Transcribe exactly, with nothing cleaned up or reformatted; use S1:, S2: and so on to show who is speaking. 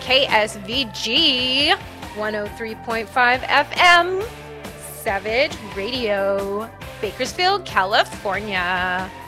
S1: K S V G one oh three point five F M, Savage Radio, Bakersfield, California.